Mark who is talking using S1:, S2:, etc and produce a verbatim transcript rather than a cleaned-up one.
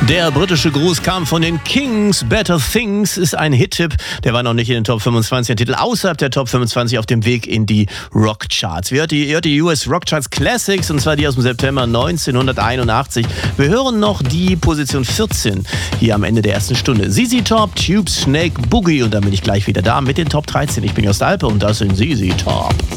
S1: Der britische Gruß kam von den Kings. Better Things ist ein Hit-Tipp. Der war noch nicht in den Top fünfundzwanzig. Ein Titel außerhalb der Top fünfundzwanzig auf dem Weg in die Rockcharts. Wir hört die, ihr hört die U S Rockcharts Classics, und zwar die aus dem September neunzehnhunderteinundachtzig. Wir hören noch die Position vierzehn hier am Ende der ersten Stunde. Z Z Top, Tube, Snake, Boogie. Und dann bin ich gleich wieder da mit den Top dreizehn. Ich bin Jost Alpe und das sind Z Z Top.